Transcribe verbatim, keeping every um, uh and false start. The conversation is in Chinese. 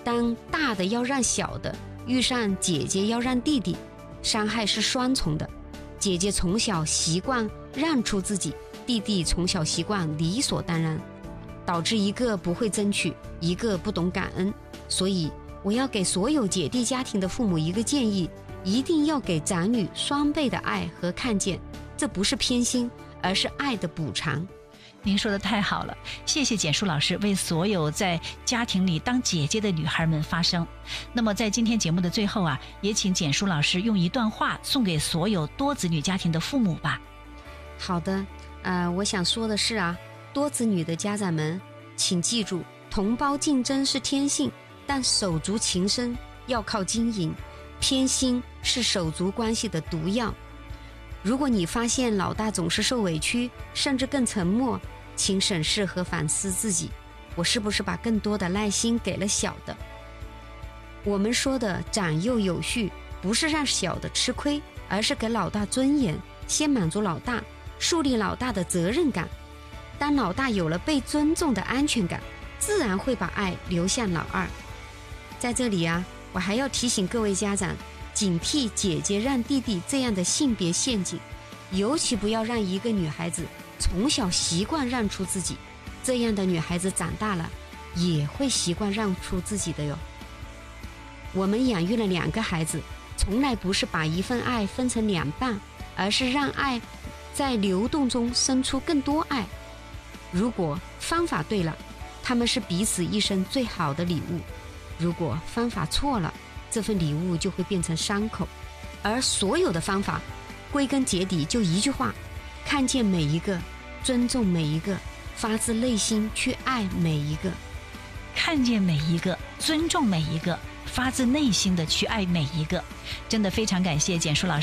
当大的要让小的，遇上姐姐要让弟弟，伤害是双重的。姐姐从小习惯让出自己，弟弟从小习惯理所当然，导致一个不会争取，一个不懂感恩。所以我要给所有姐弟家庭的父母一个建议，一定要给长女双倍的爱和看见，这不是偏心，而是爱的补偿。 您说的太好了，谢谢简书老师为所有在家庭里当姐姐的女孩们发声。那么在今天节目的最后啊，也请简书老师用一段话送给所有多子女家庭的父母吧。 好的，呃，我想说的是啊，多子女的家长们，请记住，同胞竞争是天性，但手足情深要靠经营，偏心是手足关系的毒药。如果你发现老大总是受委屈，甚至更沉默，请审视和反思自己，我是不是把更多的耐心给了小的？我们说的长幼有序，不是让小的吃亏，而是给老大尊严，先满足老大，树立老大的责任感。当老大有了被尊重的安全感，自然会把爱流向老二。在这里啊，我还要提醒各位家长，警惕姐姐让弟弟这样的性别陷阱，尤其不要让一个女孩子从小习惯让出自己，这样的女孩子长大了也会习惯让出自己的哟。我们养育了两个孩子，从来不是把一份爱分成两半，而是让爱在流动中生出更多爱。如果方法对了，他们是彼此一生最好的礼物；如果方法错了，这份礼物就会变成伤口。而所有的方法归根结底就一句话：看见每一个，尊重每一个，发自内心去爱每一个。 看见每一个，尊重每一个，发自内心的去爱每一个。真的非常感谢简书老师